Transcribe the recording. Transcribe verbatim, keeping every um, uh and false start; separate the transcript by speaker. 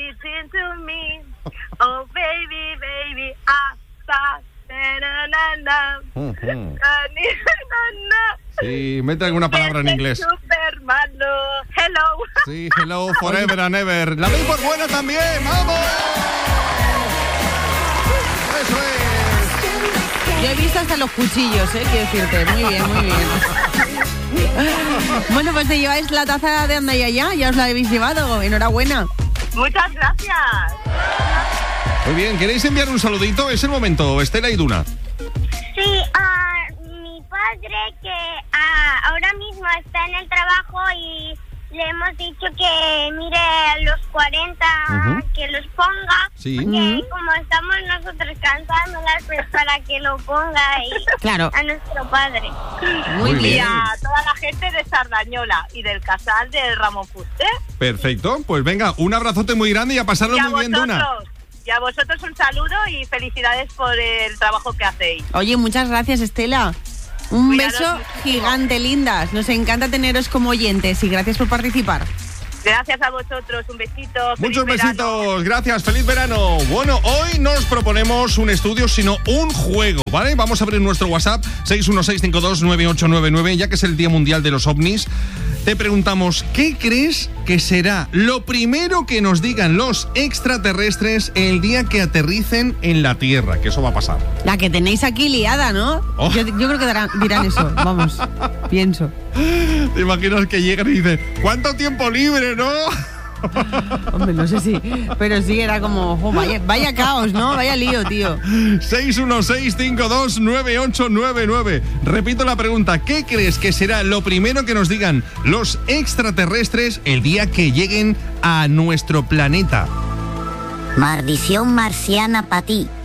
Speaker 1: everything to me. Oh, baby, baby, hasta.
Speaker 2: Uh-huh. Sí, mete alguna palabra en inglés.
Speaker 1: Supermano. Hello.
Speaker 2: Sí, hello, forever and ever. La doy por buena también, ¡vamos! Eso es.
Speaker 3: Yo he visto hasta los cuchillos, ¿eh? Quiero decirte, muy bien, muy bien. Bueno, pues te lleváis la taza de Anda Ya Ya, ya os la habéis llevado, enhorabuena.
Speaker 1: Muchas gracias.
Speaker 2: Muy bien, ¿queréis enviar un saludito? Es el momento, Estela y Duna.
Speaker 4: Sí, a uh, mi padre que uh, ahora mismo está en el trabajo y le hemos dicho que mire a los cuarenta, uh-huh. que los ponga,
Speaker 2: sí.
Speaker 4: porque uh-huh. como estamos nosotros cantándolas, pues para que lo ponga y
Speaker 3: claro.
Speaker 4: a nuestro padre.
Speaker 2: Muy bien.
Speaker 1: Y a toda la gente de Sardañola y del Casal de Ramón Fuster.
Speaker 2: Perfecto, pues venga, un abrazote muy grande y a pasarlo
Speaker 1: y a
Speaker 2: muy bien, Duna.
Speaker 1: Y a vosotros un saludo y felicidades por el trabajo que hacéis.
Speaker 3: Oye, muchas gracias, Estela. Un
Speaker 1: Cuidaros
Speaker 3: beso
Speaker 1: muchísimo.
Speaker 3: gigante, lindas. Nos encanta teneros como oyentes y gracias por participar.
Speaker 1: Gracias a vosotros, un besito.
Speaker 2: Muchos
Speaker 1: feliz
Speaker 2: besitos,
Speaker 1: verano.
Speaker 2: gracias, feliz verano. Bueno, hoy no os proponemos un estudio, sino un juego, ¿vale? Vamos a abrir nuestro WhatsApp, seis uno seis cinco dos nueve ocho nueve nueve, ya que es el Día Mundial de los OVNIs. Te preguntamos, ¿qué crees que será lo primero que nos digan los extraterrestres el día que aterricen en la Tierra? Que eso va a pasar.
Speaker 3: La que tenéis aquí liada, ¿no?
Speaker 2: Oh.
Speaker 3: Yo, yo creo que darán, dirán eso, vamos, pienso.
Speaker 2: ¿Te imaginas que llegan y dicen, ¿cuánto tiempo libre, no?
Speaker 3: Hombre, no sé si, pero sí era como, oh, vaya, vaya caos, ¿no? Vaya lío, tío.
Speaker 2: seis uno seis cinco dos nueve ocho nueve nueve. Repito la pregunta, ¿qué crees que será lo primero que nos digan los extraterrestres el día que lleguen a nuestro planeta?
Speaker 5: Maldición marciana para ti.